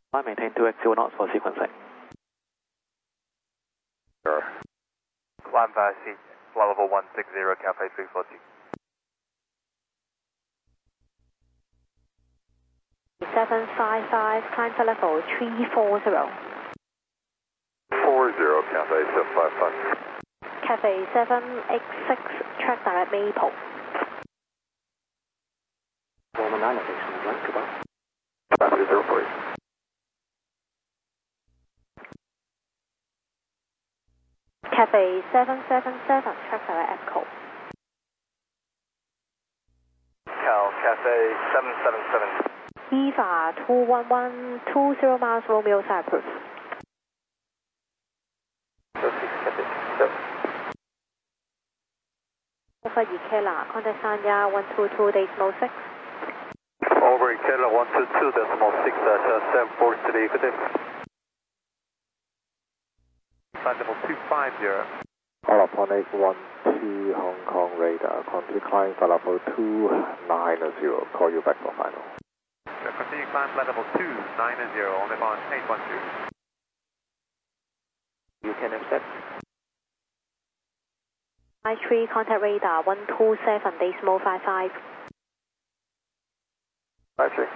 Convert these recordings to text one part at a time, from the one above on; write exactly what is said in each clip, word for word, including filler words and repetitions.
I maintain two X zero knots for sequencing. Sure. Climb fast, seat, flight level one six zero, Cafe three four two. seven five five, climb to level three four zero. four zero, Cafe seven five five. Cafe seven X six, track direct Maple. Roman nine of this, one, goodbye. Cafe zero four eight. Cafe seven seven seven, track direct Echo. Cal, Cafe seven seven seven. Eva two one one, two zero miles, Romeo Cyprus. Over Ikela, contact Sanya one two two decimal six. Over Ikela one two two decimal six, uh, seven four three, good day. Flight level two five zero. All upon eight one two Hong Kong radar, continue climb flight level two nine zero, call you back for final. So continue climb flight level two nine zero, on the bond eight one two. You can accept. I three, contact radar one two seven decimal five five. five three.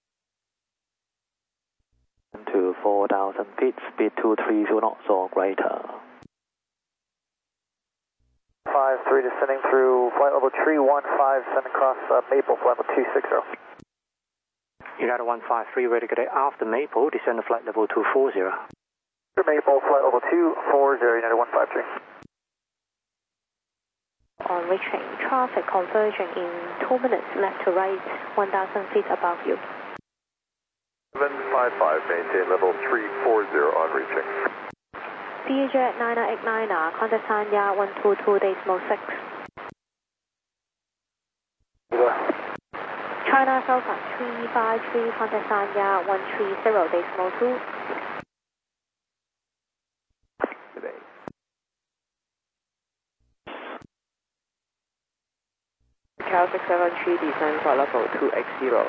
To four thousand feet, speed two three zero knots or greater. five three descending through flight level three one five, send across uh, Maple, flight level two six zero. United one five three, ready to get after Maple, descend to flight level two four zero. Maple, flight level two four zero, United one five three. On reaching, traffic converging in two minutes, left to right, one thousand feet above you. seven five five, maintain level three four zero on reaching. D J nine eight nine, contact Sanya one two two decimal six. China Southern three five three, contact Sanya one three zero decimal two. Cal six seven three, descend for level two X zero.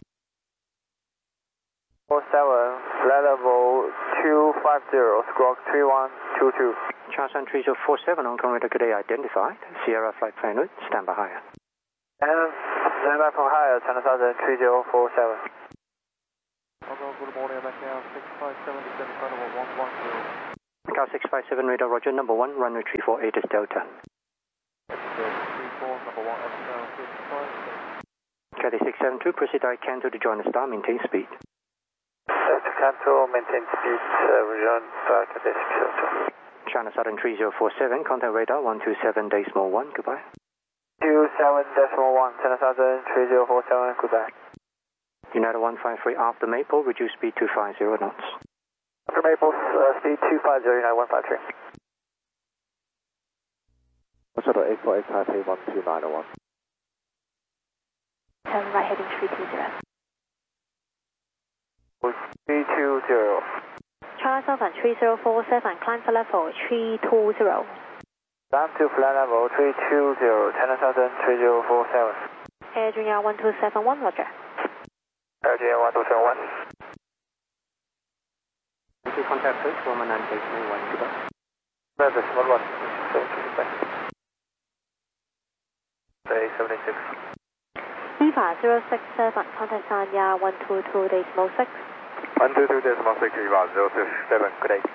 four seven, flight level two five zero, squawk three one two two. Charles three zero four seven, Hong Kong radar today identified. Sierra flight plan route, stand by higher. And stand by from higher, China Southern three zero four seven. Hello, good morning, Macau six five seven, descend flight level one one zero. Macau six five seven, radar roger, number one, runway three four eight is Delta. three four, number one, X six five. Caddy six seven two, proceed direct cancel to join the star, maintain speed. Delta cancel, maintain speed, uh, return back to six seven two. China Southern three zero four seven, contact radar one two seven decimal one, goodbye. two seven decimal one, China Southern three zero four seven, goodbye. United one five three, after Maple, reduce speed two five zero knots. After Maple, uh, speed two five zero, United one five three. Shuttle eight four eight, Taipei one two nine one. Turn right heading three two zero. three two zero. China Southern three zero four seven, climb for level three two zero. Down to flight level three two zero, China Southern three zero four seven. Air Junior one two seven one, roger. Air Junior one two seven one. Thank you, contact first, Roman nine decimal one, goodbye. That's a small one. Say seventy-six. Eva zero six seven, contact Sanya one two two decimal six. one two two decimal six, Eva zero six seven, good day.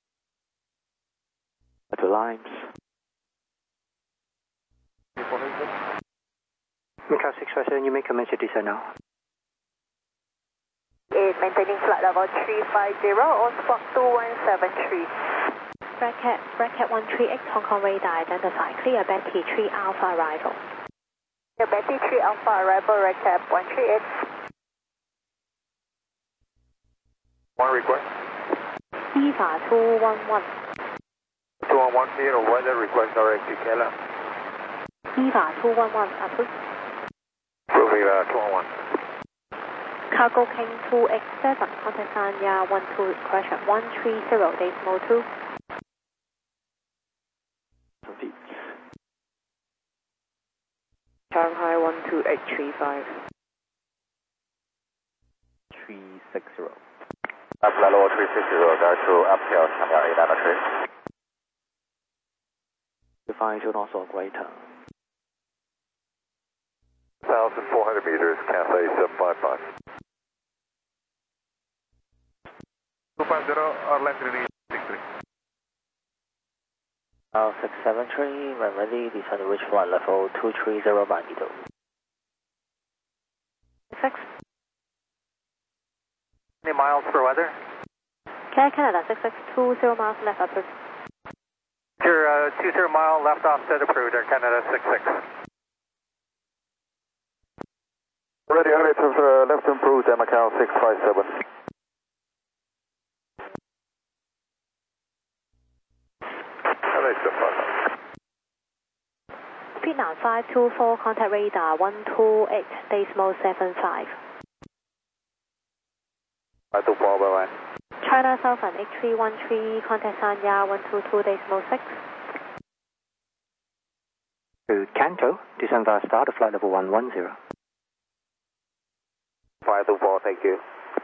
To lines. Macau six five seven, you may commence your descent now. Is maintaining flight level three five zero on spot two one seven three. Bracket, bracket one three X, Hong Kong radar identified. Clear Betty three Alpha arrival. Clear Betty three Alpha arrival, recap one three X. One request. Eva two one one. two one one, zero weather request direct to Kela. Eva two one one, approved. Approve Eva two one one. Cargo King two X seven, contact Sanya one two, correction, one three zero decimal two. Shanghai one two eight three five. three six zero. Up level three six zero, guard to uphill, Chanel eight nine three. five zero knots or greater. one thousand four hundred meters, Cathay seven five five. two five zero, or left release six three. Uh, six seven three, when ready, descend to reach flight level two three zero by middle. six. Any miles per weather? Air Canada six six two zero miles left approved. Your uh, two zero mile left offset approved, Air Canada six six. Ready, elevator uh, left improved, Macau six five seven. Speed now five two four, contact radar one two eight, decimal seven five. five two four, bye bye. China Southern eight three one three, contact Sanya one two two, decimal six. To Kanto, descend via start of flight level one one zero. five two four, thank you.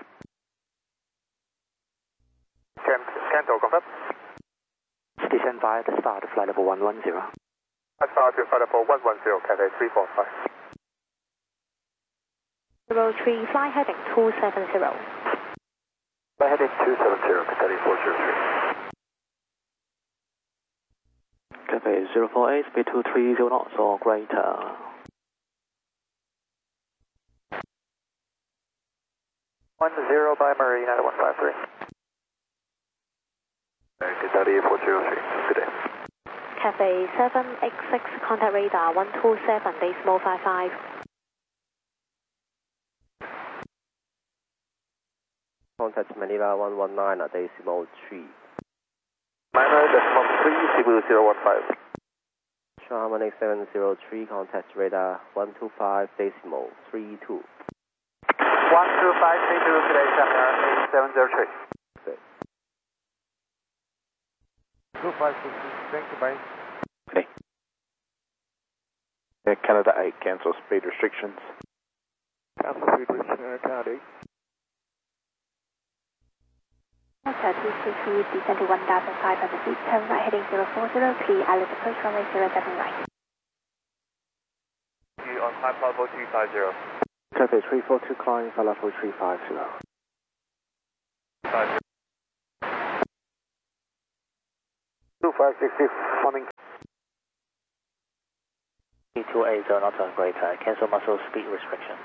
Can, Kanto, confirm. Descend via the start of flight level one one zero. Start to flight level one one zero, Cathay three four five. zero three, fly heading two seven zero. Fly heading two seven zero, Cathay four zero three. Cathay zero four eight, speed two three zero knots or greater. one zero by Murray, United one five three. Cathay four zero three, good day. Cathay seven eight six, contact radar one two seven, decimal five five. Contact Manila one one nine, decimal three. Minor decimal three, Cebu zero one five. Charmonic seven zero three, contact radar one two five, decimal three two. one two five three two, good day, Charmonic seven zero three. two five six six, thank you, bye. Okay. Air Canada eight, cancel speed restrictions. Cancel speed restriction, Air Canada eight. Delta two two two, descend to one thousand five hundred feet, turn right heading zero four zero three, island approach runway zero seven right. You on climb level three five zero. Cathay three four two, climb for level three five zero. five zero. two five six six, coming. two eight zero knots or greater, cancel muscle speed restriction.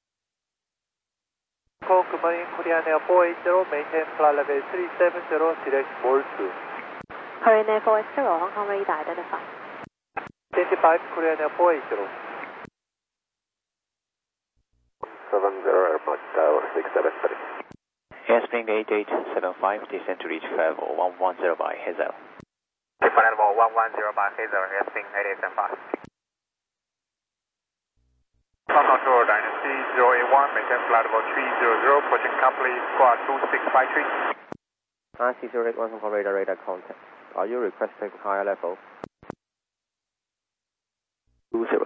Call good morning, Korean Air four eight zero, maintain flight level three seven zero, direct Mall two. Korean Air four eight zero, Hong Kong radar identified. Identified, Korean Air four eight zero. seven zero, airport, tower six seven three. Airspeed eight eight seven five, descend to reach level one one zero by Hazel. Flight level one one zero by Hazel, airspeed eight eight seven five. Ground control, Dynasty zero eight one, maintain flight level three zero zero, approaching complete, squad two six five three. I C zero eight one, Hong Kong radar, radar contact. Are you requesting higher level? two zero.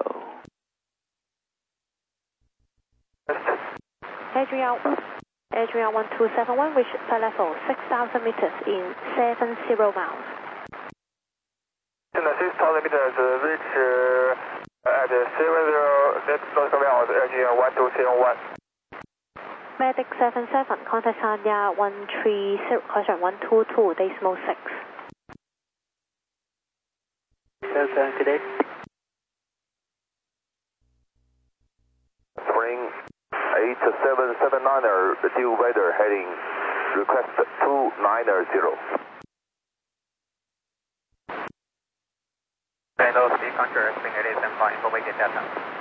Adrian, Adrian one two seven one, reach flight level six thousand meters in seven zero miles. In the six thousand meters, uh, reach uh, at seven zero, net north miles, Adrian one two seven one. Medic seven seven, contact Sanya one three zero, correction one two two, decimal six. Delta, good day. Spring eight seven seven niner, the due weather heading, request two nine zero. Hello, speed control, spring eight eight seven five, information data.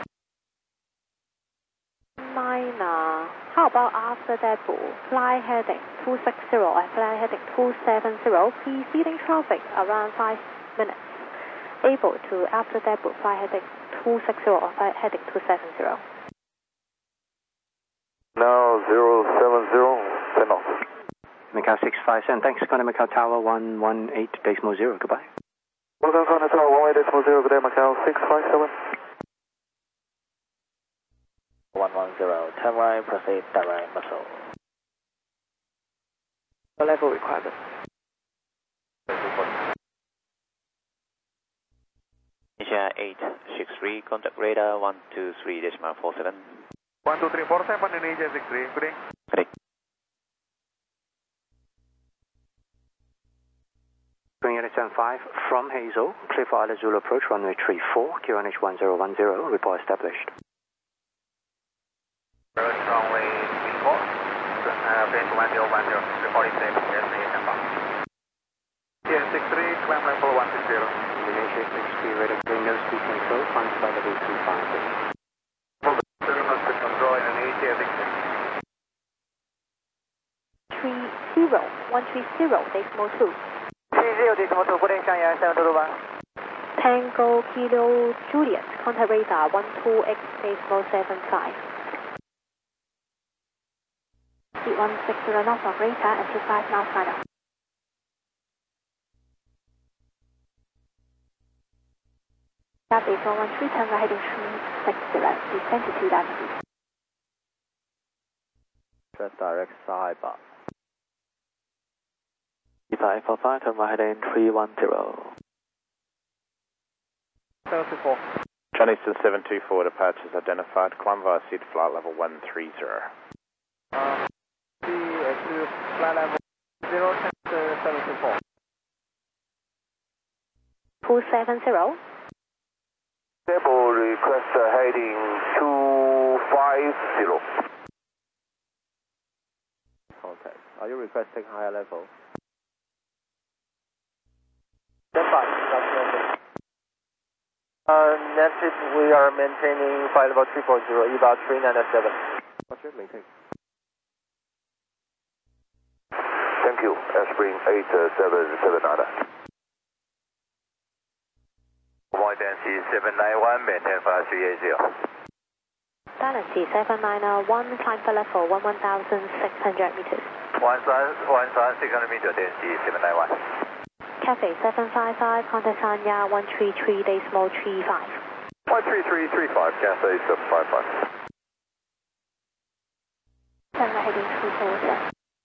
Minor, how about after depot, fly heading two six zero and fly heading two seven zero, preceding traffic around five minutes. Able to after depot, fly heading two six zero or fly heading two seven zero. Now zero seven zero, ten off. Macau six five seven, thanks. Contact Macau Tower one one eight, decimal zero, goodbye. Welcome, Contact Tower one eight decimal zero, good day, Macau six five seven. one one zero, turn right, proceed direct muscle. Level requirement. Asia eight six three, contact radar one two three decimal four seven. one two three four seven, Indonesia six three, good day. Good day. Green Unit seven five from Hazel, clear for Isla Zulu approach, runway three four, Q N H one zero one zero, report established. Approach runway three four, uh, finish one zero one zero, reporting safe, yes, yes, yes, six three, climb level one six zero. Indonesia six three, radar green, no speed control, climb flight level two five zero. Terminal speed control, Indonesia six three. three zero, one three zero, decimal two. three zero, decimal two, good day, Shanghai seven two one. Tango Kilo Juliet, contact radar one two X decimal seven five. Speed one six zero knots of radar and two five miles final. Gap four one three, Tango heading three six zero, descend to two thousand feet. Jet direct side bar. five four five, Tango heading three one zero. seven two four. Chinese to seven two four, departures identified, climb via seat flight level one three zero. Um, the, uh, to flight level zero, seven two four. two seven zero. Table request uh, heading two five zero. Contact. Are you requesting higher level? That's fine. That's Uh, next we are maintaining flight level three four zero, about three nine seven. What's your maintain? Thank you. Spring eight seven seven nine. Point density seven nine one, maintain flight three eight zero. Balancey seven nine one, climb for level one one thousand six hundred meters. one thousand six hundred meter, density seven nine one. Cafe seven five five, contact Sanya one three three, decimal three five. one three three three five, Cafe seven five five. Tango heading two four zero.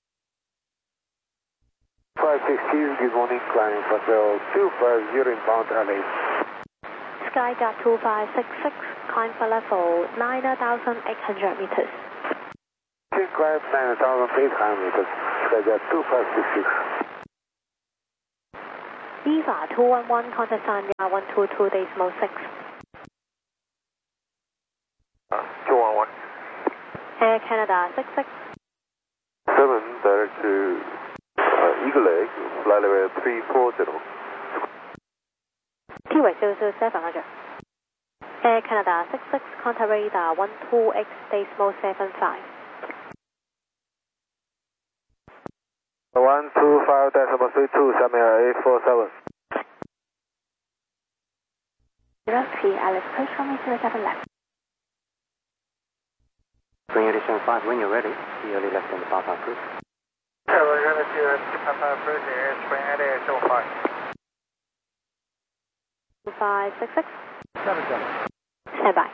five sixteen, good morning, climbing for two five zero inbound L A. Sky Gap two five six six, climb for level nine thousand eight hundred meters. Climb nine thousand eight hundred meters, Sky Gap two five six six. Viva two one one, contact Sanya one two two, decimal six. Uh, two one one. Air Canada six six. seven, direct to uh, Eagle Lake, flight level three four zero. T-Way zero zero seven, roger. Air Canada six six, contact radar one two X decimal seven five. one two five decimal three two, Samir eight four seven. zero three, Alice, approach runway zero seven left. Green Unit seven five, when you're ready, the early left in the Papa approach. Hello, you're going to Papa approach here, spring at air seven five. two five six six. seven seven. Stand by.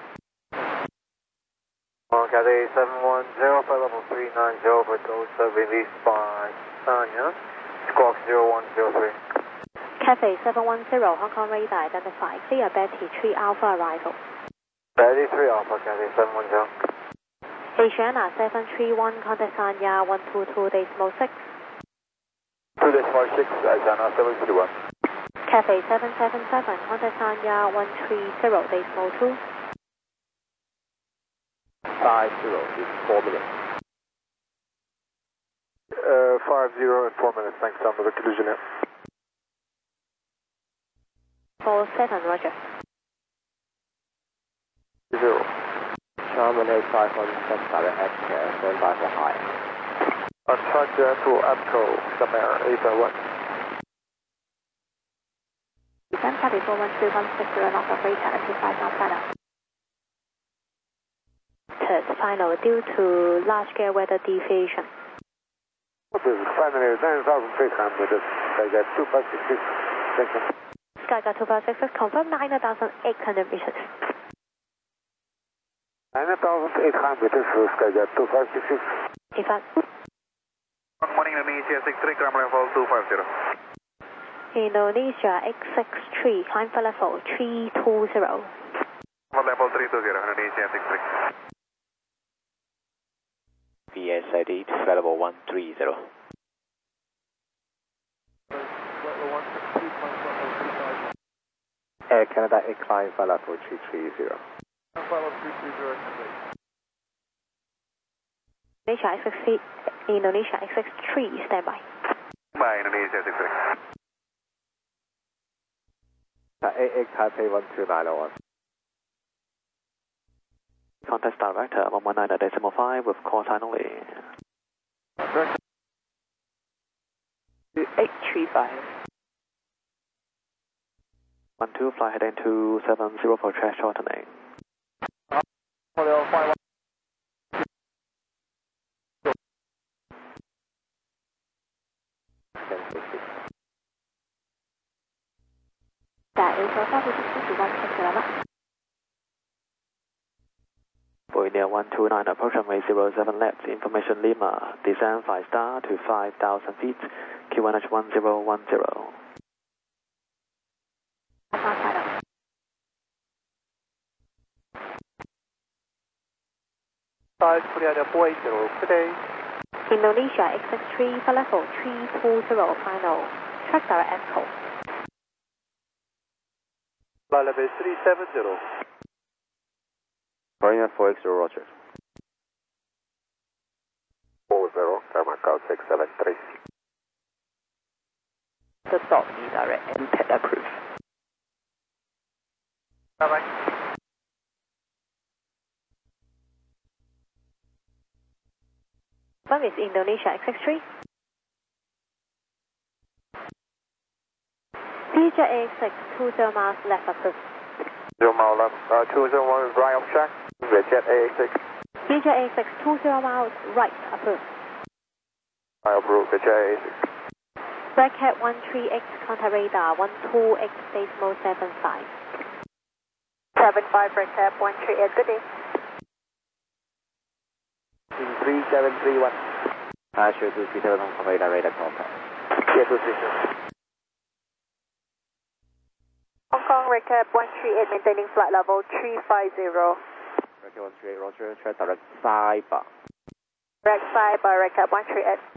On Cathay seven one zero, flight level three nine zero, for those uh, released by Sanya, squawk zero one zero three. Cathay seven one zero, Hong Kong radar identified, clear Betty three Alpha arrival. Betty three Alpha, Cathay seven one zero. Asiana seven three one, contact Sanya one two two, decimal six. two decimal six, Asiana seven three one. Cathay seven seven seven, contact Sanya one three zero, decimal two. Five zero is four minutes. Uh, five zero and four minutes, thanks, down to the collision here. four seven, roger. Zero. Charman eight five one, set direct extra, stand by for high. On Sanja to APCO, Samir eight oh one. Descend Cathay four one three one six zero knots of radar and two five miles final. Third final, due to large-scale weather deviation. This is finally nine thousand eight hundred meters, Sky Gap two five six six, thank you. Sky Gap two five six six, confirm nine thousand eight hundred meters. nine thousand eight hundred meters, Sky Gap two five six six. In fact, Good morning, Indonesia six three, climb level two five zero. Indonesia X six three, climb for level three two zero. Level three two zero, Indonesia six three. V S I D, flight level one three zero. Air Canada eight, climb for level three three zero. Indonesia X six three, Indonesia X six three, stand by. By Indonesia six three. eight eight, Taipei one two nine zero one. Contact director one one nine decimal five with call sign only. eight three five. one two, fly heading two seven zero for track shortening. Boeing one two nine, approach runway zero seven left, information Lima, descend five star to five thousand feet, Q one H one zero one zero. Five, four eight zero, today. Indonesia X six three for level three two zero, final. Track direct echo. Flight level three seven zero. Boeing four X zero, Roger. four zero, Macau six seven three. The dot redirect and pet approve. Bye bye. One is Indonesia X six three. D J A X six two zero miles left approved. Zero mile left, uh, two zero one right of track. Jet A X six. D J A X six two zero miles right approved. I approve, Jet A X six. Bracket one three X, contact radar one two X decimal seven five. seven five, bracket one three eight, good day. In three seven three one. Passenger two three seven, Hong Kong radar, radar contact. Yeah, two three seven. Hong Kong recap one three eight, maintaining flight level three five zero. Recap one three eight, Roger, track direct cyber. Direct cyber, recap one three eight.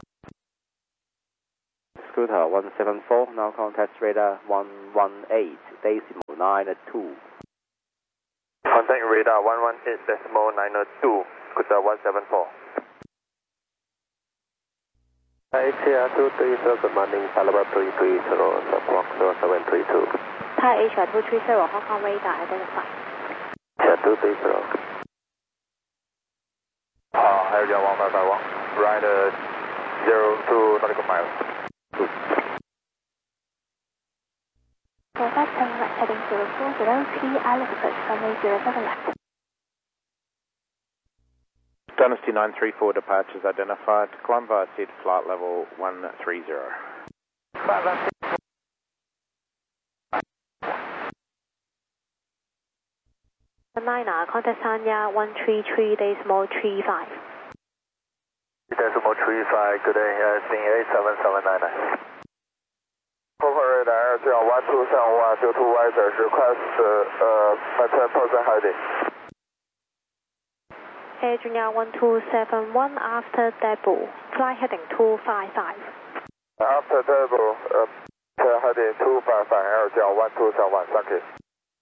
Scooter one seven four, now contact radar one one eight, decimal nine two. Contact radar one one eight decimal nine two, Scooter one seven four. A T R two three zero, good morning, Caliber three three zero, Squawk zero seven three two. Thai Asia two three zero, Hong Kong radar identified. Asia two three zero. Uh, area one five five one, right uh, zero two nautical miles. For that turn right heading zero four zero, T Alex approach runway zero seven left. Dynasty nine three four departures identified. Climb via seat flight level one three zero. Niner, contact Sanya one three three decimal three five. Decimal three five, good day, uh, seeing eight seven seven nine nine. Hong Kong radar,这样one two seven one zero two wiser request uh, maintain person hiding. Adrian one two seven one after debut, fly heading two five five. After debut, uh, heading two five five, Adrian one two seven one, thank you.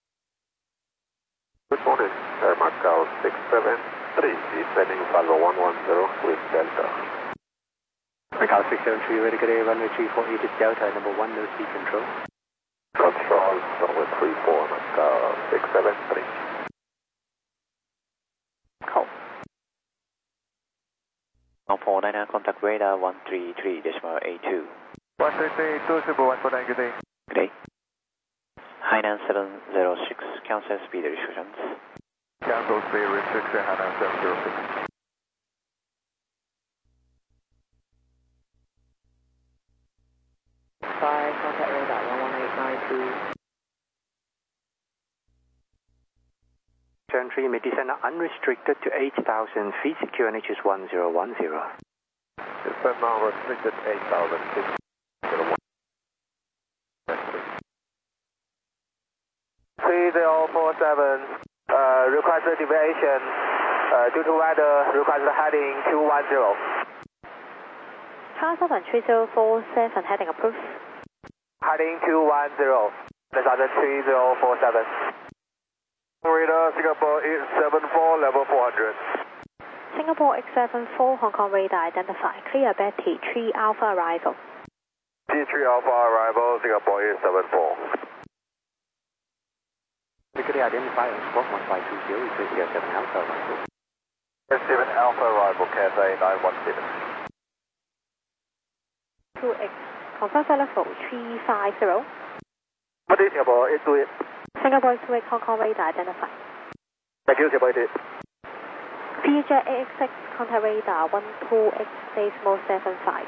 Good morning, Air Macau six seven three, descending level one one zero with Delta. Macau six seven three, ready, good day, runway three four eight is Delta, number one, no speed control. Control, runway three four, Macau six seven three. Cool. Hong Kong Niner, contact radar one three three decimal eight two. one three three, two zero one four nine, good day. Good day. Hainan seven zero six, cancel speed restrictions. Cancel speed restriction, Hainan seven zero six. Five, contact radar one one eight nine two. Entry may descend unrestricted to eight thousand feet, Q N H is one zero one zero. descend now restricted eight thousand six zero one. three zero four seven, uh, requested deviation, uh, due to weather, requested heading two one zero. Car seven three zero four seven, heading approved. Heading two one zero, descendant three zero four seven. Radar Singapore eight seven four, level four hundred. Singapore X seven four, Hong Kong radar identified. Clear Betty three Alpha arrival. T three Alpha arrival, Singapore eight seven four. Clear identified on spot one five two zero, is here seven Alpha arrival. seven Alpha arrival, Cathay nine one seven. two X, confirm flight level three five zero. What is Singapore eight two eight? Singapore two X, Hong Kong radar identified. Thank you, Singapore eight. P J A X six, contact radar one two X decimal seven five.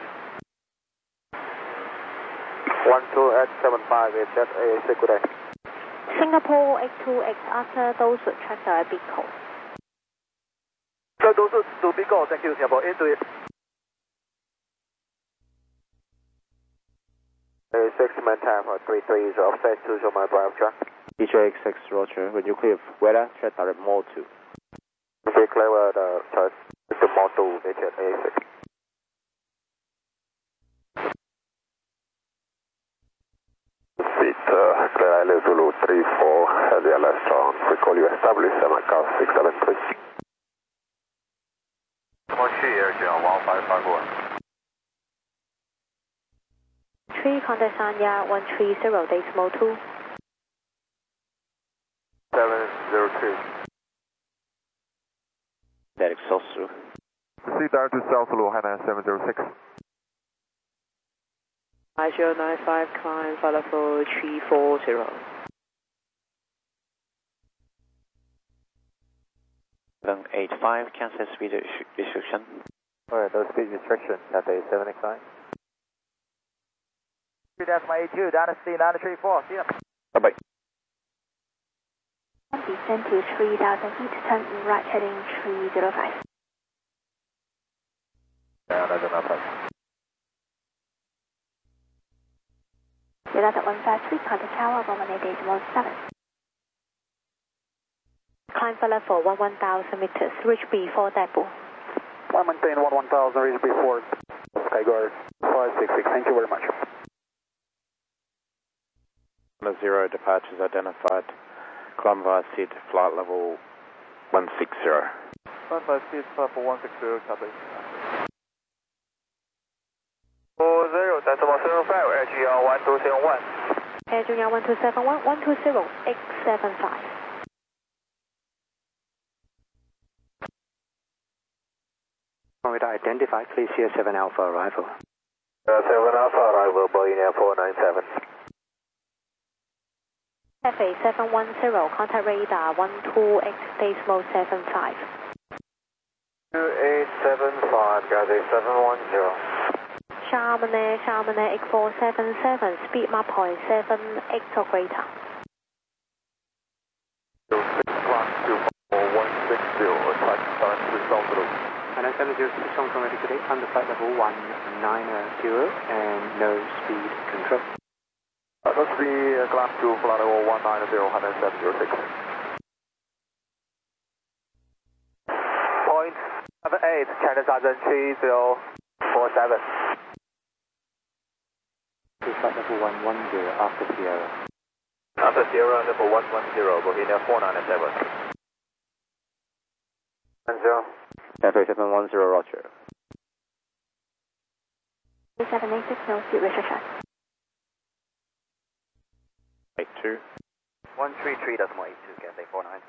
one two X seven five, is that A X six, good day. Singapore X two X, after those track the big call. So those to big call, thank you, Singapore eight two eight. A six maintain for three three is offset to show my drive track. D J X six, Roger. When you clear weather, check direct mode two. Okay, clear the chart. The model, A six. Seat, uh, clear Island Zulu three four, has the airline strong. We call you established, Macau six seven three. Moshi Air Channel one five five one. three, contact Sanya one three zero, decimal two. seven zero two. That exhaust through. Proceed direct to South Zulu, Hainan seven zero six. five zero nine five, climb flight level three four zero. seven eight five, cancel speed restriction. Alright, no speed restriction, Cathay seven X nine. two eight two, down to C nine three four, see ya. Bye-bye. Descend to three thousand feet, turn right heading three zero five. Yeah, that's enough. Delta one five three, contact tower one one eight decimal seven. Climb for level one one thousand meters, reach before depot. One maintain one one thousand, reach before Skyguard five six six, thank you very much. Zero departures identified. Climb via seat, flight level one six zero. Climb via seat, flight level one six zero, copy. four zero, decimal seven five, Air G L one two seven one. Air Junior one two seven one, one two zero, X seven five. Radar identified, please here seven Alpha arrival. Uh, seven Alpha arrival, Boeing Air four nine seven. F A seven one zero, contact radar one two X decimal seven five. two eight seven five, Cathay seven one zero. Chamonix, Chamonix X four seven seven, speed map point seven X or greater. six class two four one six zero, attack time to South Zulu. Hainan seven zero six, Hong Kong ready today, under flight level one nine zero and no speed control. Uh, that's the uh, class two flight level one nine zero, Hainan seven zero six. Point seven eight, China Southern three zero four seven. Flight level one one zero after Sierra. After Sierra, level one one zero, Bohemia four nine seven. one zero. Cathay seven one zero, Roger. seven eight six, no speed restriction. eight two. one three three, decimal eight two, Cathay four nine.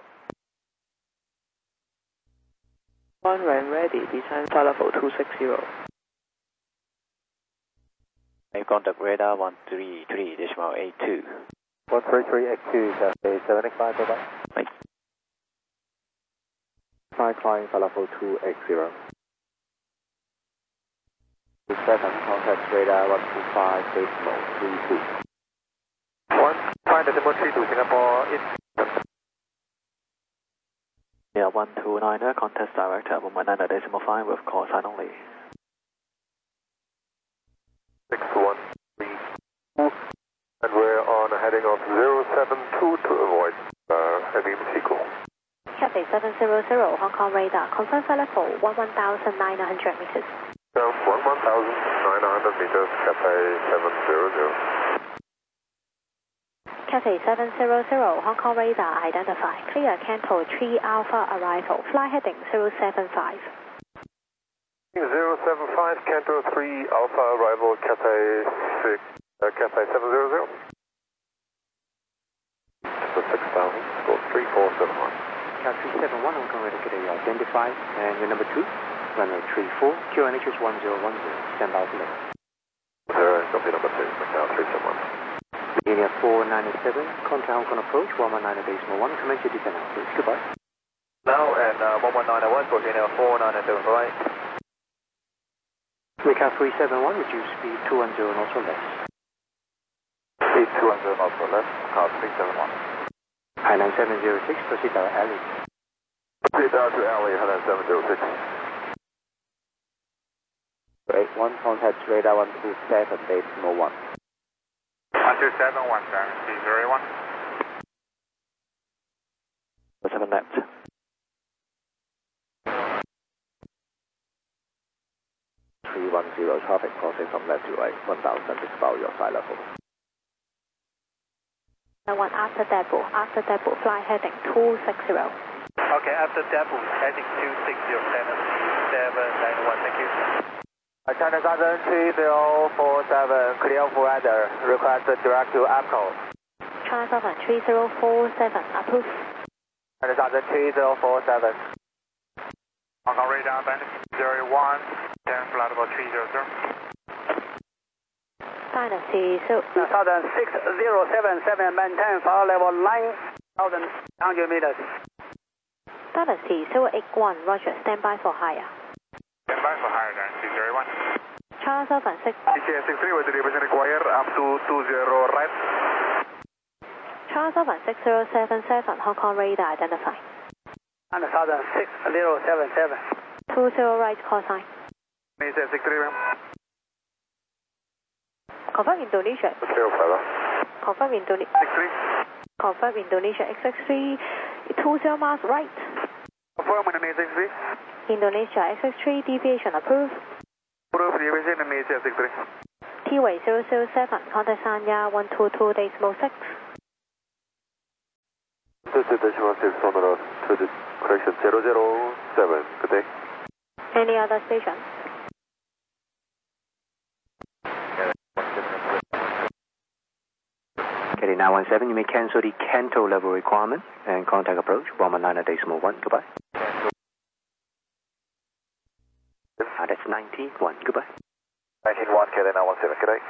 One when ready, descend flight level two six zero. Make contact radar one three three decimal eight two. one three three X two, Cathay seven X five, bye-bye. Right. Fly climb for level two X zero. seven, contact radar one two five, decimal three two. one five decimal three two, Singapore, it's... Yeah, one two niner, contact director one one nine decimal five with call sign only. heading of zero seven two to avoid uh, heavy sequel. Cathay seven zero zero, Hong Kong radar, confirm flight level one one thousand nine hundred meters. Down one one thousand nine hundred meters, Cathay seven zero zero. Cathay seven zero zero, Hong Kong radar identify, clear Canto three Alpha arrival, fly heading zero seven five. zero seven five, Canto three Alpha arrival, Cathay six, uh, Cathay seven zero zero. So six thousand, score three four seven one. Cat three seven one, Hong Kong radar, Cathay identified, and your number two, runway three four, Q N H is one zero one zero, stand by for level. Zero, copy number two, Macau three seven one. Virginia four ninety-seven, contact Hong Kong approach, one one nine decimal one, commence your descent now, please. Goodbye. Now and uh, one one nine one, Virginia four ninety-seven, right. Macau three seven one, reduce speed two one zero knots or less. Speed two hundred knots or less, Macau three seven one. Hainan seven zero six, proceed direct alley. Proceed down to alley, Hainan seven zero six. eight one, contact radar one two seven, decimal one. one two seven one, sir, three zero one. seven left. three one zero, traffic crossing from left to right, one thousand is about your flight level. One after depot, after depot, fly heading two six zero. Okay, after depot, heading two six zero, seven seven nine one, thank you. China Southern three zero four seven, clear for weather, request direct to APCO. China Southern three zero four seven, approved. China Southern three zero four seven. Hong Kong radar, band zero one, ten flight level three zero zero. Dynasty, so... Southern six zero seven seven, maintain flight level nine thousand one hundred meters. Dynasty, so eight one, roger, stand by for higher. Stand by for higher than three zero one. China Southern six... D K six three, with the division required up to two zero right. China Southern six zero seven seven, Hong Kong radar identify. And Southern six zero seven seven. two zero right, call sign. Indonesia six three, ma'am. Confirm Indonesia. zero five. Confirm Indonesia. six three. Confirm Indonesia X X three, two zero miles right. Confirm Indonesia six three. Indonesia X X three, deviation approved. Approved deviation Indonesia six three. T-way zero zero seven, contact Sanya one two two decimal six. two two decimal six on the road to the correction zero zero seven, good day. Any other station? Cathay nine one seven, you may cancel the Canto level requirement and contact approach one one nine decimal one, goodbye. Ah, that's nineteen one, goodbye. nineteen one, Cathay nine one seven, good day.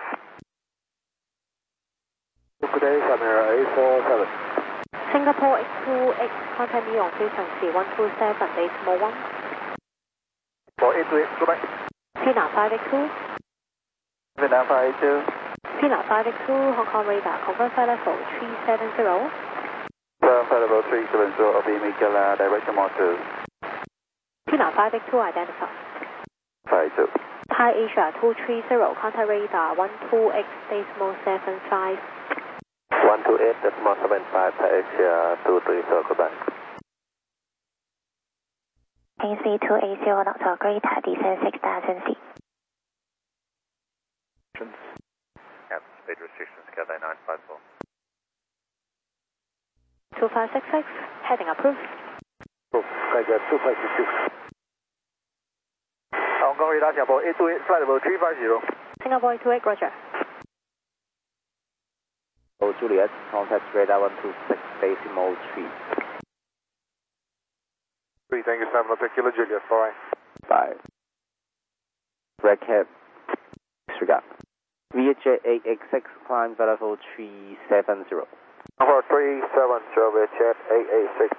Good day, Samira eight four seven. Singapore X two X, contact me on frequency one two seven decimal one. four eight two eight, goodbye. Pina five X two. Vietnam five eight two. Pina five X two, Hong Kong radar, confirm flight level three seven zero. Confirm flight level three seven zero, O B Miguel, direction one two. Pina five X two identified. five two. Thai Asia two three zero, contact radar one two X decimal seven five. one two eight decimal seven five, Thai Asia two three zero, goodbye. A C two eight zero, Doctor Greater, descend six thousand feet. Cap speed restrictions, Cathay nine five four. two five six six, heading approved. Oh, Tiger two five six six. Hong Kong radar, Singapore eight two eight, flight level three five zero. Singapore eight two eight, roger. Oh, Juliet, contact radar one two six, decimal three. three, thank you, seven, take Kilo Juliet, bye. Bye. Red Cap, disregard. V H J eight X six, climb level three seven zero. Number three seven zero, V H J eight eight six.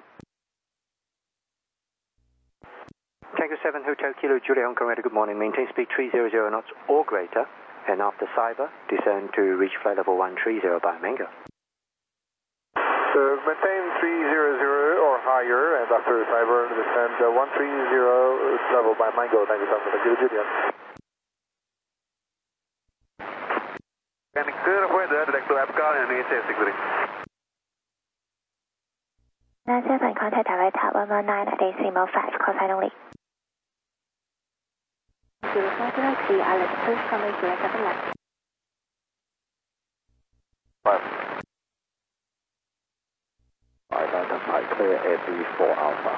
Tango seven Hotel Kilo Juliet, Hong Kong radar, good morning. Maintain speed three hundred knots or greater, and after cyber, descend to reach flight level one three zero by Mango. So maintain three hundred or higher, and after cyber, descend uh, one three zero level by Mango. Thank you so much. Kilo Juliet. And clear for the direct to Apgar and H S six three. nine seven, contact direct at one one nine at decimal five, call sign only. zero five zero three, Alex, please come with zero seven left. Five. Identify clear A B four Alpha.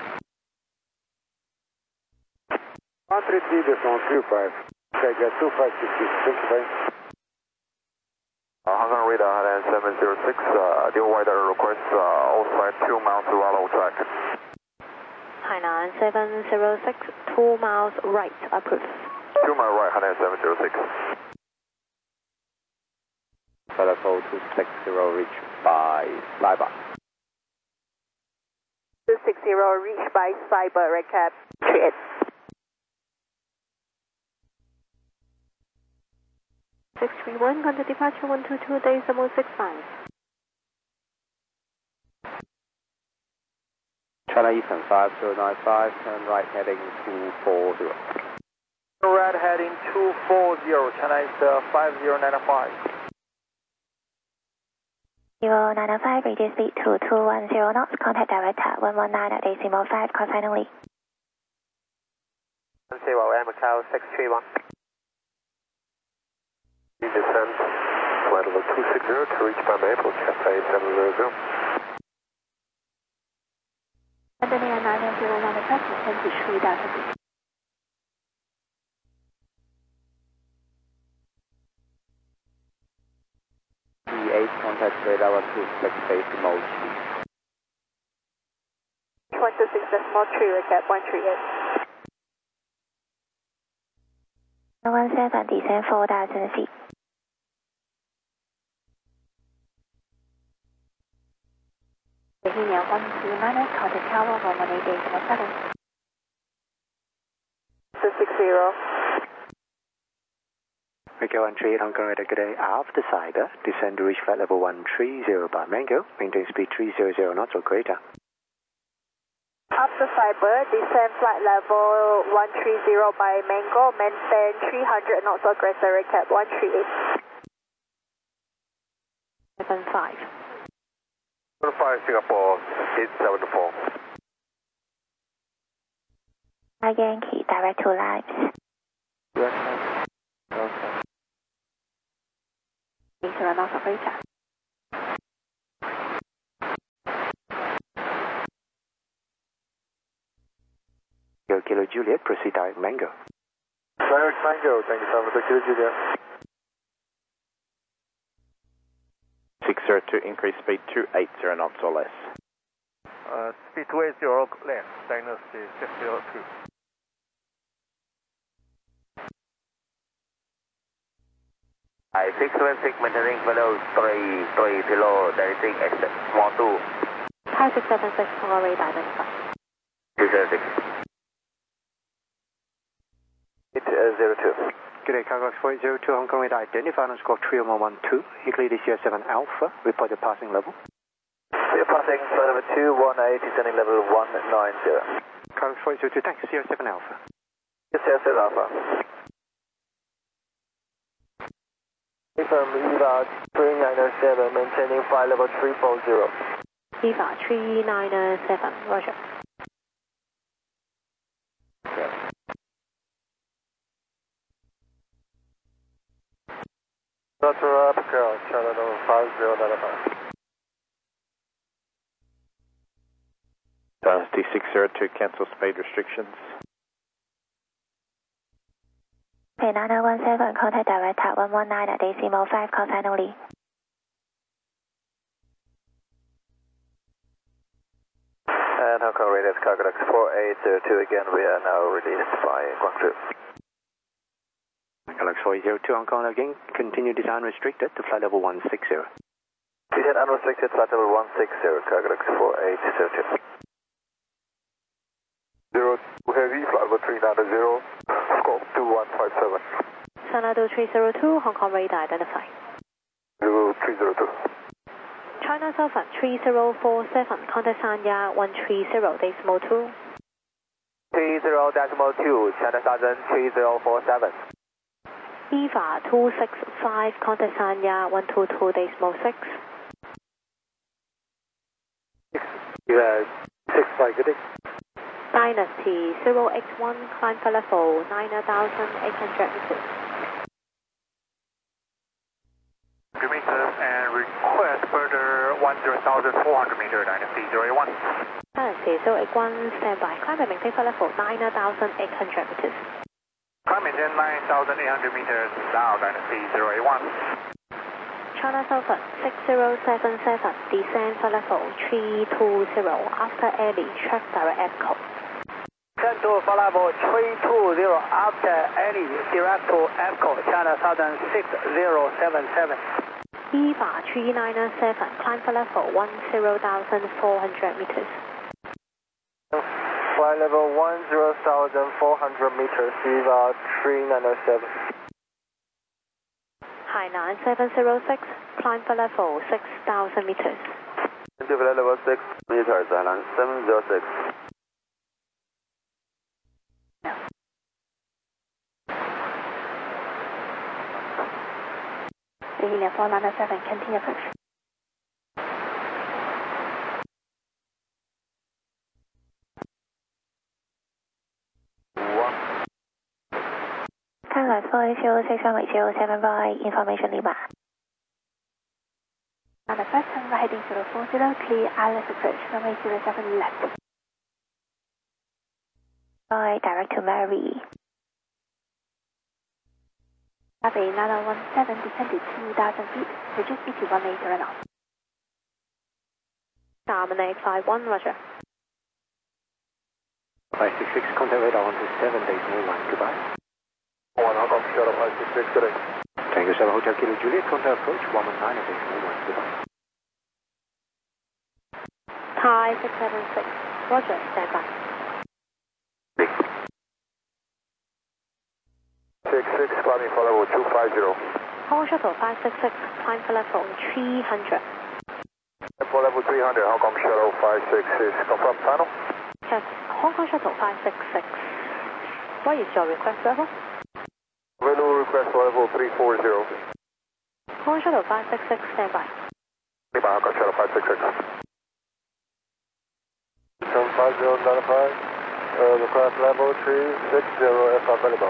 one three three, this one two five. Take a two five six six, thank you very much. Uh, Hong Kong radar and seven zero six, uh, deal wider request, uh, all side two miles to follow track. Hainan seven zero six, two miles right, approved. two mile right, Hainan seven zero six. Telephone two six zero reached by Cyber. two six zero reached by Cyber, recap, three eight. six three one, contact departure one two two, decimal six five. China Eastern five zero nine five, turn right heading two four zero. Red heading two four zero, China is uh, five zero nine five. zero nine five, reduce speed to two one zero knots, contact direct at one one nine at decimal five, call sign only. zero, M Macau six three one. Descend, flight level two six zero to reach by Maple, Cathay seven zero zero. Abandoning nine zero one, press twenty three thousand. P eight, contact radar one two six decimal three. one two six decimal three, recap one three eight. one seven, descend four thousand feet. Bohemia one two minus, contact tower one one eight decimal seven. two six zero. Rico one three eight, Hong Kong radar, good day. After Cyber, descend to reach flight level one three zero by Mango, maintain speed three hundred knots or greater. After Cyber, descend flight level one three zero by Mango, maintain three hundred knots or greater, recap one three eight. seven five. five Singapore eight seven four. Yankee, direct to Limes. Yes, okay. Please run off operator. Go Kilo Juliet, proceed direct Mango. Direct Mango, thank you so much, Kilo Juliet. six zero two, increase speed two eighty knots or less. Uh, speed two eighty less, Dynasty six zero two. I six seven six, maintaining below three three below, directing exit small two. Hi six seven six, Hong Kong radar, identify. two zero six. eight zero two. Good day, Cargo four zero two, Hong Kong radar, identify on score three one one two, Euclid zero seven Alpha, report your passing level. We are passing flight level two one eight, descending level one nine zero. Cargo four zero two, thanks, zero seven Alpha. zero seven Alpha. From Eva three nine seven, maintaining flight level three four zero. Eva three nine seven, roger. Doctor Abigail, channel five zero nine five. Dynasty six zero two, cancel speed restrictions. Okay, nine nine one seven, contact direct at one one nine at decimal five, call sign only. And Hong Kong radar, Cargo four eight zero two, again, we are now released by Guangzhou. Galaxy four zero two, Hong Kong again, continue descent unrestricted to flight level one six zero. Descent unrestricted, flight level one six zero, Cargo four eight zero two. Zero, heavy, flight level three nine zero, scope two one five seven. Sonado three zero two, Hong Kong radar, identify. Zero three zero two. China Southern three zero four seven, contact Sanya one three zero, decimal two. three zero decimal two, China Southern three zero four seven. Eva two six five, contact Sanya one two two decimal six. Yeah, six five, good day. Dynasty zero eight one, climb for level nine thousand eight hundred meters. Meters and request further one zero thousand four hundred meter, Dynasty zero eight one. Dynasty zero eight one, standby, climb and maintain for level nine thousand eight hundred meters. Climb maintain nine thousand eight hundred meters now, Dynasty zero eight one. China Southern six zero seven seven, descend for level three two zero, after Ellie, track direct echo. Send to for level three two zero, after Ellie, direct to echo, China Southern six zero seven seven. Eva three nine seven, climb for level one zero thousand four hundred meters. Flight level one zero thousand four hundred meters, Eva three nine seven. Hainan seven zero six, climb for level six thousand meters. Into flight level six meters, Hainan seven zero six. Helium four nine seven, continue approach. Tango four zero six one zero seven by information Lima. On the first time, heading zero four zero, clear Alice approach, runway zero seven left. By direct to Mary. Copy, Nana one seven, descended two thousand feet, reduce speed to one eight zero knots. Dominate five one, roger. five six six, contact radar one two seven, decimal one, goodbye. one Hong Kong Shuttle five six six, good day. Tango seven Hotel Kilo Juliet, contact approach one one nine, decimal one, goodbye. Thai six seven six, roger, stand by. six six, climbing for level two five zero. Hong Kong Shuttle five six six, climb for level three hundred. For level three hundred, Hong Kong Shuttle five six six, confirm final. Yes, Hong Kong Shuttle five six six. What is your request level? Available request for level three four zero. Hong Kong Shuttle five six six, stand by. Lima, Hong Kong Shuttle five six six. seven five zero nine five, uh, request level three six zero, if available.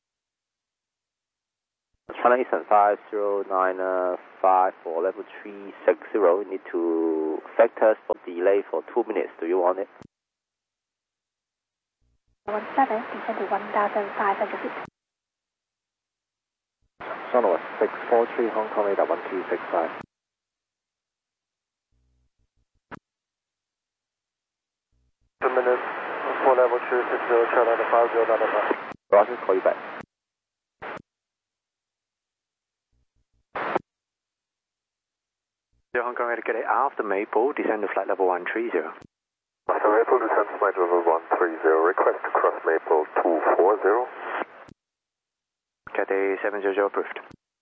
China Eastern five zero nine five for level three six zero. You need to factor for delay for two minutes. Do you want it? one seven, descend to one thousand five hundred feet. Southwest six four three, Hong Kong radar one two six five. Two minutes for level three six zero, China five zero nine five. I'll just call you back. Hong Kong radar, good day. After Maple, descend to flight level one three zero. After Maple, descend to flight level one three zero. Request to cross Maple two four zero. Cathay seven zero zero approved.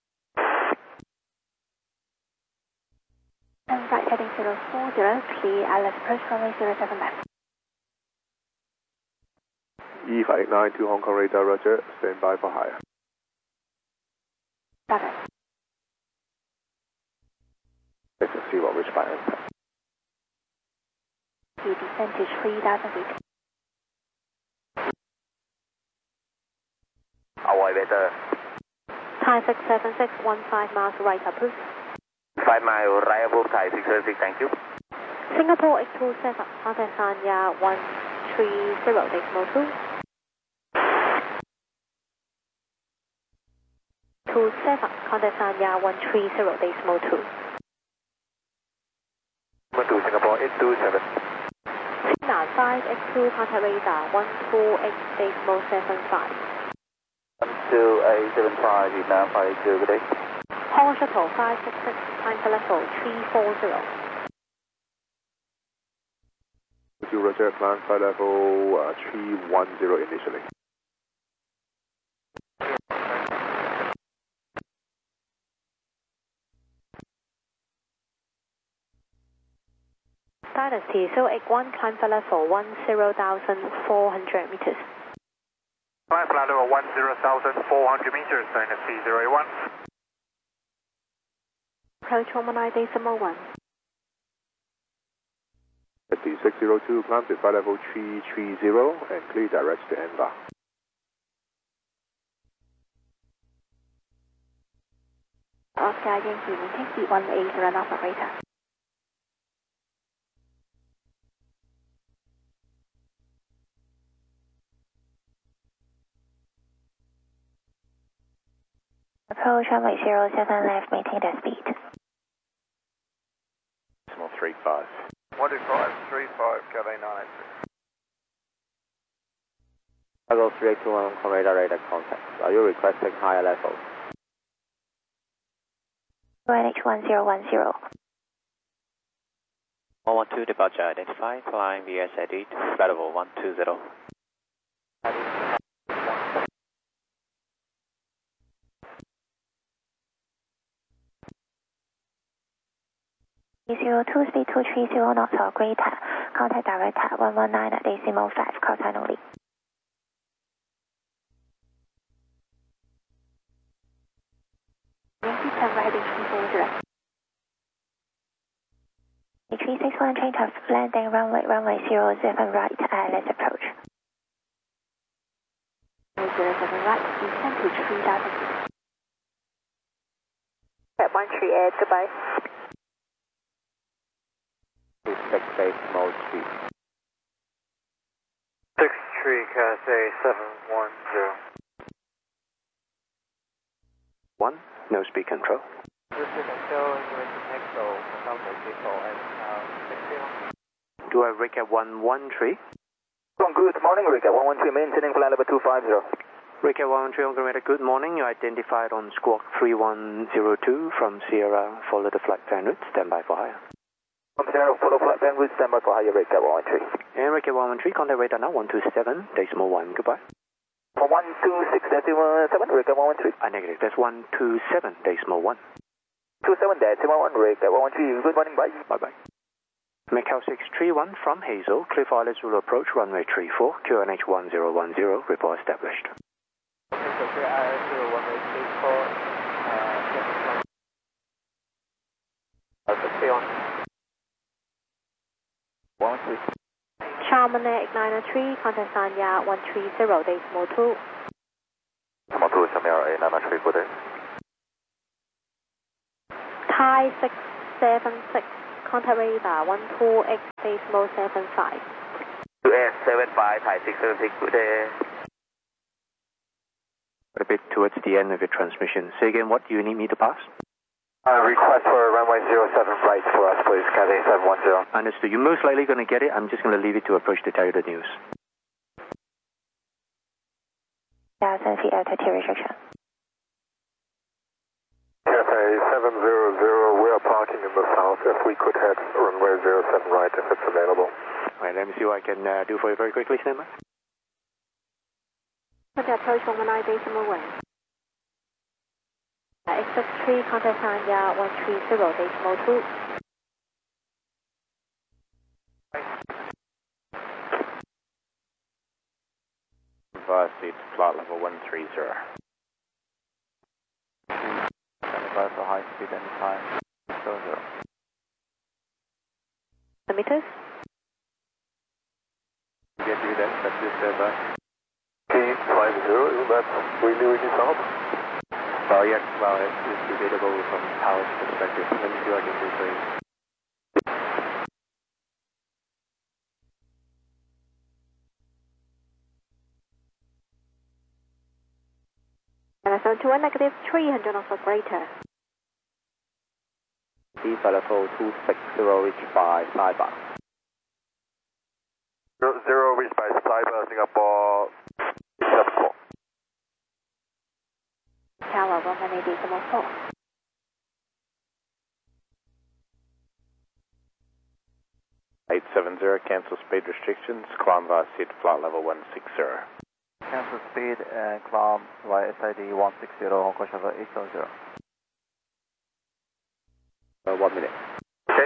And right heading zero four zero, clear Alice approach, runway zero seven left. E five eight nine two Hong Kong radar, roger, stand by for higher. Got it. Let's see what which by impact. You descend to three thousand feet. Hawaii better. Thai six seven six, one five miles right approved. five mile right above Thai six seven six, thank you. Singapore eight two seven, contact Sanya one three zero, decimal two. two seven, contact Sanya one three zero, decimal two. One two Singapore eight two seven. Signal five X two, contact radar one two eight, decimal seven five. one two eight seven five, Vietnam five eight two, good day. Hong Kong Shuttle five six six, climb for level three four zero. To roger, climb for level uh, three one zero initially. Dynasty zero eight one, climb for level one zero thousand four hundred meters. Flight level one zero thousand four hundred meters, Dynasty zero eight one. Approach one nine decimal one. At the six zero two, climb to flight level three three zero and clear direct to N V A. Oscar Yankee, maintain speed one eight zero knots operator. Approach runway zero seven left, maintain the speed. Decimal three five. one two five three five, Cathay nine eight six. Level three eight two one, radar radar contact. Are you requesting higher level? U N H one zero one zero. one one two departure identified, flying V S at eight, flight level one two zero. zero two speed two three zero knots or greater. Contact direct at one one nine at decimal five, call sign only. Yankee ten riding three four zero. three six one change of landing runway runway zero seven right, island approach. zero seven right, descend to three thousand feet. At one three eight, goodbye. Six base mode speed. six three Cathay seven one zero. one, no speed control. Do I rig at one one three? Good morning, Rick at one one three, maintaining flight level two five zero. Rick at one one three, Honolulu, good morning. You identified on squawk three one zero two from Sierra, follow the flight plan route, stand by for higher. From Sierra, follow flight plan route, stand by for higher, Rick at one one three. And Rick at one one three, contact radar now, one two seven, decimal one, goodbye. For one two six decimal seven, Rick at one one three. I negative, that's one two seven, decimal one. two seven decimal one, Rick at one one three, good morning, bye. Bye-bye. Macau six three one from Hazel, clear for Alice Zulu approach, runway three four, Q N H one zero one zero, report established. Charmanek nine oh three, contact Sanya one three zero, decimal two. Decimal two, Shamir A nine oh three, good day. Thai six seven six, contact radar one two X decimal seven five. U S seven five, Thai six seven six, good day. A bit towards the end of your transmission. Say again, what do you need me to pass? Uh, request for runway zero seven right for us, please, Cathay seven one zero. Understood. You're most likely going to get it. I'm just going to leave it to approach to tell you the news. one thousand feet altitude restriction. Cathay seven zero zero, we are parking in the south. If we could head runway zero seven right if it's available. All right, let me see what I can uh, do for you very quickly, stand by. Contact approach one nine decimal one. X six three, contact Sanya one three zero, decimal two. Via seat, flight level one three zero. Standby for high speed anytime, zero zero. The meters? Get you then, that's your standby. T five zero, that's really, really top. Well, yes, well, it's, it's debatable from power's perspective. Let me see what I can do for you. Amazon to one negative three hundred knots or greater. D level two six zero, reach by Cyber. Zero, zero reached by Cyber, Singapore, seven four. Tower one one eight decimal four. eight seven zero, cancel speed restrictions, climb via seat, flight level one six zero. Cancel speed and climb via S I D one six zero, Hong Kong Chevrolet eight seven zero. Uh, one minute. Okay.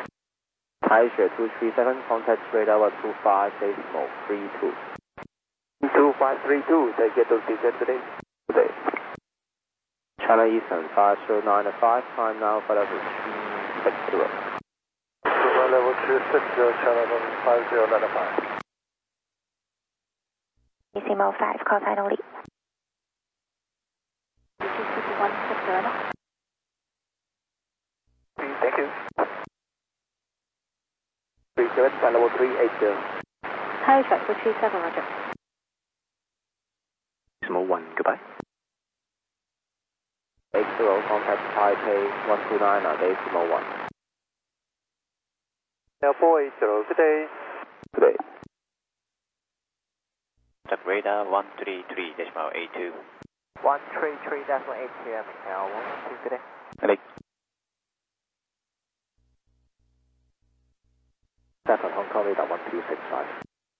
Taisha two three seven, contact radar one two five, decimal three two. two five three two, take it to descent today. Today. China Eastern five zero nine five, climb now for level three six zero. Level three six zero, China five zero nine five. Decimal five, call final lead. one six zero. Thank you. three seven, level three eight zero. Hi, track for three seven, roger. Decimal one, goodbye. eight zero, contact Taipei one two nine at decimal one. Now four eight zero, good day. Good day. Contact radar one three three decimal eight two. one three three decimal eight two, now one two, good day. Good day. seven, Hong Kong radar one two six five.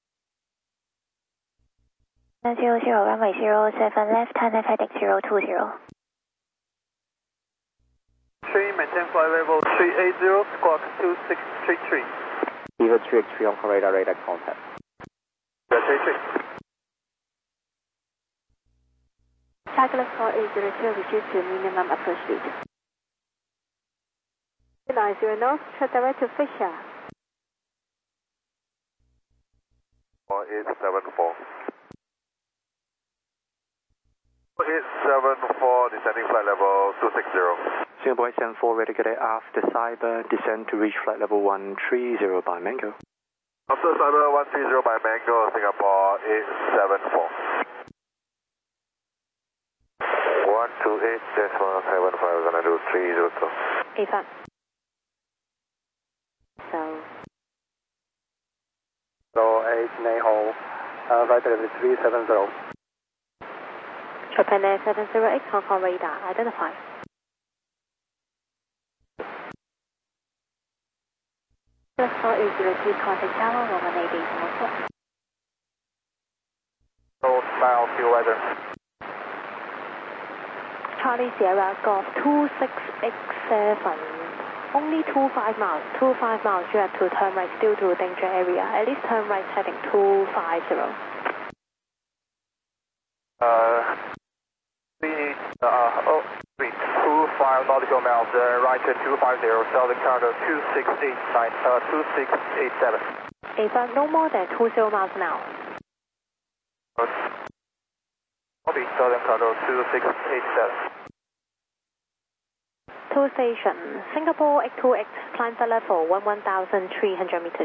zero zero, runway zero seven left, Thailand heading zero two zero. three, maintain flight level three eight zero, squawk two six three three. Eva three X three, Hong Kong radar, radar contact. Yeah, three three. Calculus four eight zero two, reduce to minimum approach speed. nine zero north, track direct to Fisher. four eight seven four. four eight seven four, descending flight level two six zero. Singapore eight seven four, ready to get after Cyber, descend to reach flight level one three zero by Mango. After Cyber one three zero by Mango, Singapore eight seven four. one two eight decimal seven five, we're going to do three zero two. A five. So. So eight, Neiho, uh, right level three seven zero. Japan Air seven zero eight, Hong Kong radar, identify. four eight zero two, contact Tower one one eight decimal four. So smile, fuel weather. Charlie Sierra Golf two six X seven. Only two five miles. two five miles, you have to turn right due to danger area. At least turn right heading two five zero. Uh, three, uh, oh, three, two five nautical miles, uh, right to two five zero, southern corridor two six eight nine, uh, two six eight seven. A five, no more than two zero miles an hour. Copy, southern corridor two six eight seven. Two station, Singapore eight two X, climb the level one one thousand three hundred meters.